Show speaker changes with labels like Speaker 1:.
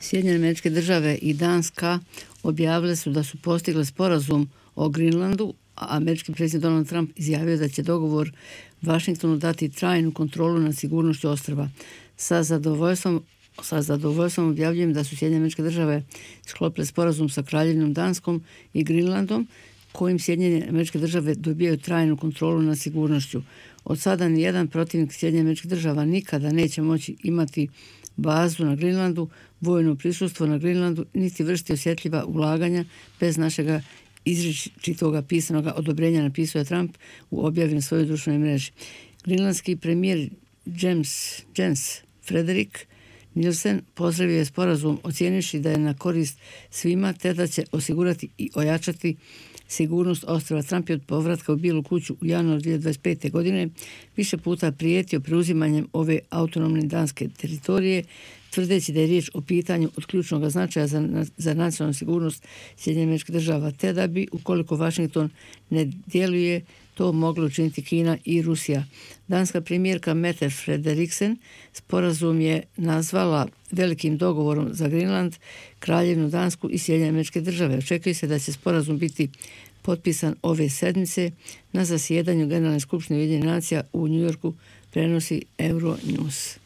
Speaker 1: Sjedinjene Američke Države i Danska objavile su da su postigle sporazum o Grenlandu, a američki predsjednik Donald Trump izjavio da će dogovor Vašingtonu dati trajnu kontrolu nad sigurnošću ostrva. Sa zadovoljstvom objavljujem da su Sjedinjene Američke Države sklopile sporazum sa Kraljevnom Danskom i Grenlandom, kojim Sjedinjene Američke Države dobijaju trajnu kontrolu nad sigurnošću. Od sada nijedan protivnik Sjedinjenih Američkih Država nikada neće moći imati bazu na Grenlandu, vojno prisustvo na Grenlandu, niti vršiti osjetljiva ulaganja bez našega izričitoga pisanog odobrenja, napisao je Trump u objavi na svojoj društvenoj mreži. Grenlandski premijer Jens Frederik Nielsen pozdravio je sporazum, ocijenivši da je na korist svima te da će osigurati i ojačati sigurnost ostrva. Trump je od povratka u Bijelu kuću u januaru 2025. godine više puta prijetio preuzimanjem ove autonomne danske teritorije, tvrdeći da je riječ o pitanju od ključnog značaja za nacionalnu sigurnost Sjedinjenih Američkih Država, te da bi, ukoliko Vašington ne djeluje, to moglo učiniti Kina i Rusija. Danska premijerka Mette Frederiksen sporazum je nazvala velikim dogovorom za Grenland, Kraljevnu Dansku i Sjedinjene Američke Države. Očekuje se da će sporazum biti potpisan ove sedmice na zasjedanju Generalne skupštine Ujedinjenih nacija u Njujorku, prenosi Euronews.